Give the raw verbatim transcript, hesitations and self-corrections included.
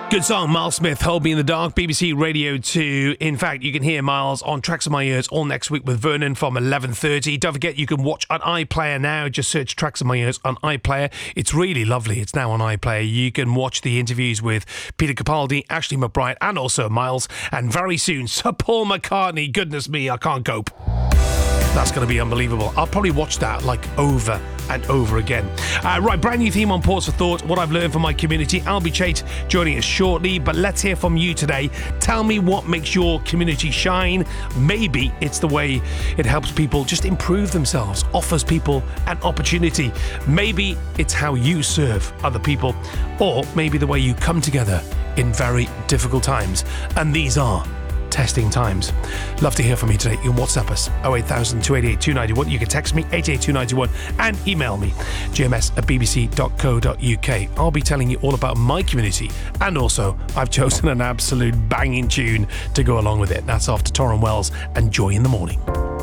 Good song, Miles Smith, Hold Me in the Dark, B B C Radio two. In fact, you can hear Miles on Tracks of My Ears all next week with Vernon from eleven thirty. Don't forget, you can watch on iPlayer now. Just search Tracks of My Ears on iPlayer. It's really lovely. It's now on iPlayer. You can watch the interviews with Peter Capaldi, Ashley McBride, and also Miles. And very soon, Sir Paul McCartney. Goodness me, I can't cope. That's going to be unbelievable. I'll probably watch that like over and over again. Uh, right, brand new theme on Pause for Thought, what I've learned from my community. Albie Chait joining us shortly, but let's hear from you today. Tell me what makes your community shine. Maybe it's the way it helps people just improve themselves, offers people an opportunity. Maybe it's how you serve other people, or maybe the way you come together in very difficult times. And these are testing times. Love to hear from you today. You can WhatsApp us oh eight thousand, two eight eight, two nine one. You can text me eight eight two nine one and email me g m s at b b c dot co dot u k. I'll be telling you all about my community, and also I've chosen an absolute banging tune to go along with it. That's after Torrin Wells and Joy in the Morning.